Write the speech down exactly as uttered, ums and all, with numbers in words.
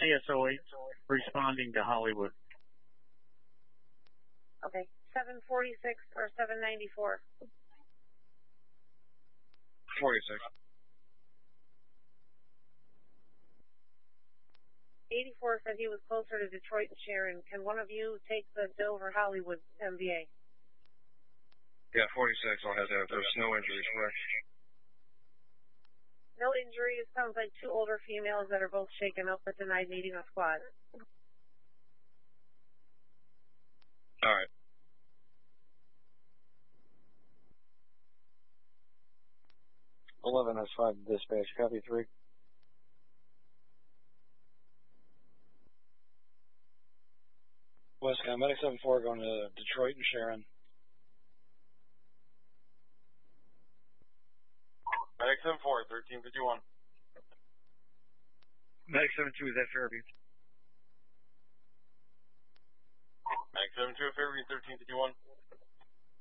A S O eight responding to Hollywood. Okay, seven forty-six or seven ninety-four? forty-six. eighty-four said he was closer to Detroit and Sharon. Can one of you take the Dover Hollywood M V A? Yeah, forty-six. I'll have that. There's no injuries, correct? No injuries. Sounds like two older females that are both shaken up but denied needing a squad. All right. eleven, that's five dispatch. Copy three. Westcom, Medic seven four going to Detroit and Sharon. Medic seven four, thirteen fifty-one. Medic seven two, is that Fairview? Medic seven two, Fairview, thirteen fifty-one.